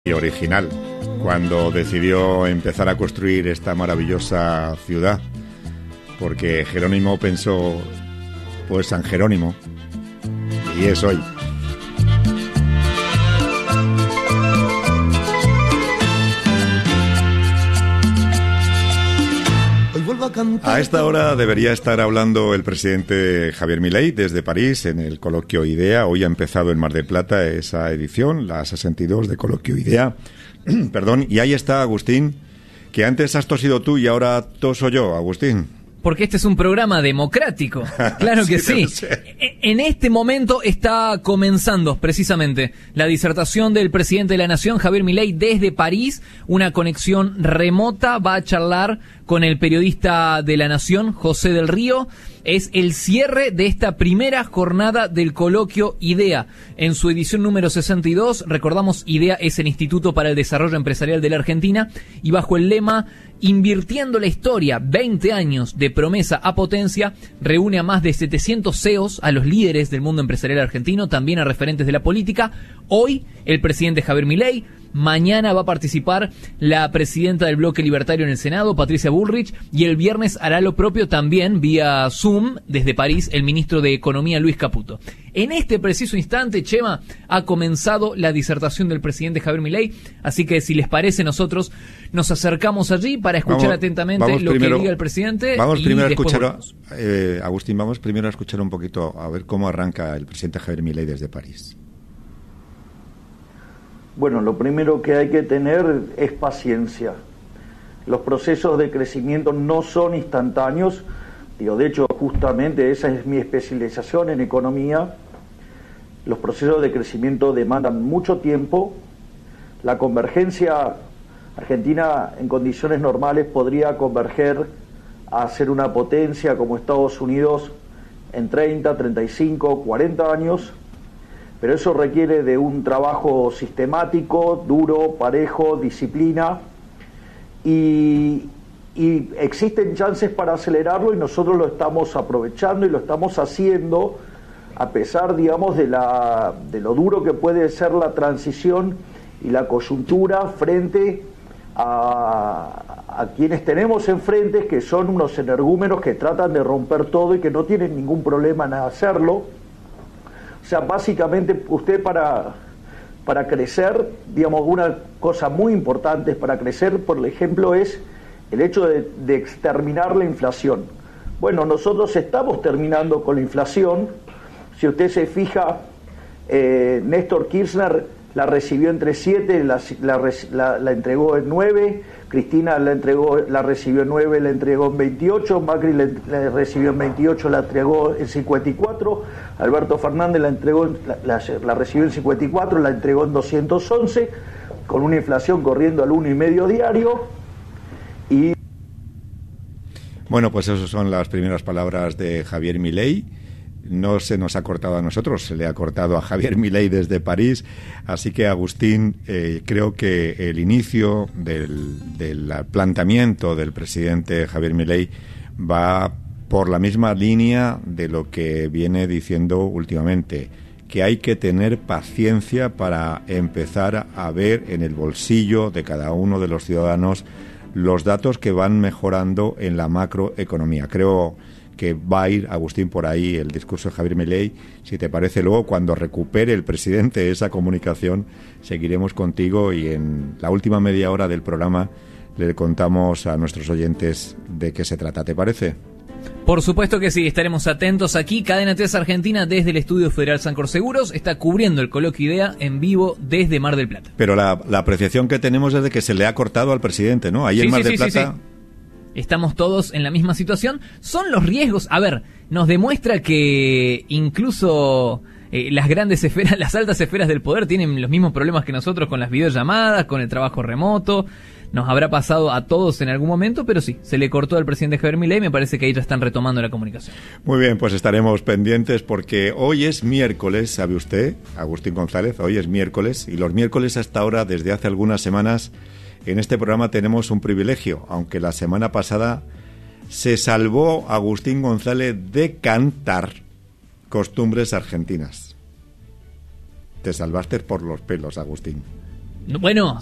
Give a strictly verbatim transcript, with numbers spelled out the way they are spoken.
y original cuando decidió empezar a construir esta maravillosa ciudad, porque Jerónimo pensó, pues San Jerónimo, y es hoy. A esta hora debería estar hablando el presidente Javier Milei desde París en el coloquio IDEA. Hoy ha empezado en Mar del Plata esa edición, la sesenta y dos de coloquio IDEA. Perdón, y ahí está Agustín, que antes has tosido tú y ahora toso yo, Agustín. Porque este es un programa democrático. Claro que sí. sí. En este momento está comenzando precisamente la disertación del presidente de la Nación, Javier Milei, desde París. Una conexión remota. Va a charlar con el periodista de la Nación, José del Río. Es el cierre de esta primera jornada del coloquio IDEA. En su edición número sesenta y dos, recordamos, IDEA es el Instituto para el Desarrollo Empresarial de la Argentina, y bajo el lema Invirtiendo la Historia, veinte años de promesa a potencia, reúne a más de setecientos C E Os, a los líderes del mundo empresarial argentino, también a referentes de la política. Hoy, el presidente Javier Milei. Mañana va a participar la presidenta del Bloque Libertario en el Senado, Patricia Bullrich, y el viernes hará lo propio también vía Zoom desde París el ministro de Economía, Luis Caputo. En este preciso instante, Chema, ha comenzado la disertación del presidente Javier Milei, así que si les parece, nosotros nos acercamos allí para escuchar vamos, atentamente vamos lo primero, que diga el presidente. Vamos y primero a escuchar, eh, Agustín, vamos primero a escuchar un poquito, a ver cómo arranca el presidente Javier Milei desde París. Bueno, lo primero que hay que tener es paciencia. Los procesos de crecimiento no son instantáneos. Digo, de hecho, justamente esa es mi especialización en economía. Los procesos de crecimiento demandan mucho tiempo. La convergencia argentina en condiciones normales podría converger a ser una potencia como Estados Unidos en treinta, treinta y cinco, cuarenta años. Pero eso requiere de un trabajo sistemático, duro, parejo, disciplina, y, y existen chances para acelerarlo y nosotros lo estamos aprovechando y lo estamos haciendo a pesar, digamos, de, la, de lo duro que puede ser la transición y la coyuntura frente a, a quienes tenemos enfrente, que son unos energúmenos que tratan de romper todo y que no tienen ningún problema en hacerlo. O sea, básicamente usted para, para crecer, digamos, una cosa muy importante para crecer, por ejemplo, es el hecho de, de exterminar la inflación. Bueno, nosotros estamos terminando con la inflación. Si usted se fija, eh, Néstor Kirchner la recibió entre siete, la, la, la, la entregó en nueve, Cristina la entregó, la recibió en nueve, la entregó en veintiocho, Macri la, la recibió en veintiocho, la entregó en cincuenta y cuatro, Alberto Fernández la entregó, la, la, la recibió en cincuenta y cuatro, la entregó en doscientos once, con una inflación corriendo al uno y medio diario. Y bueno, pues esas son las primeras palabras de Javier Milei. No se nos ha cortado a nosotros, se le ha cortado a Javier Milei desde París. Así que, Agustín, eh, creo que el inicio del, del planteamiento del presidente Javier Milei va por la misma línea de lo que viene diciendo últimamente, que hay que tener paciencia para empezar a ver en el bolsillo de cada uno de los ciudadanos los datos que van mejorando en la macroeconomía. Creo que va a ir, Agustín, por ahí el discurso de Javier Milei. Si te parece, luego, cuando recupere el presidente esa comunicación, seguiremos contigo y en la última media hora del programa le contamos a nuestros oyentes de qué se trata. ¿Te parece? Por supuesto que sí, estaremos atentos aquí. Cadena tres Argentina, desde el Estudio Federal Sancor Seguros, está cubriendo el coloquio IDEA en vivo desde Mar del Plata. Pero la, la apreciación que tenemos es de que se le ha cortado al presidente, ¿no? Ahí sí, en Mar sí, del sí, Plata... Sí, sí. Estamos todos en la misma situación. Son los riesgos. A ver, nos demuestra que incluso eh, las grandes esferas, las altas esferas del poder tienen los mismos problemas que nosotros con las videollamadas, con el trabajo remoto. Nos habrá pasado a todos en algún momento, pero sí, se le cortó al presidente Javier Milei. Me parece que ahí ya están retomando la comunicación. Muy bien, pues estaremos pendientes porque hoy es miércoles, ¿sabe usted, Agustín González? Hoy es miércoles y los miércoles hasta ahora, desde hace algunas semanas, en este programa tenemos un privilegio, aunque la semana pasada se salvó Agustín González de cantar costumbres argentinas. Te salvaste por los pelos, Agustín. Bueno,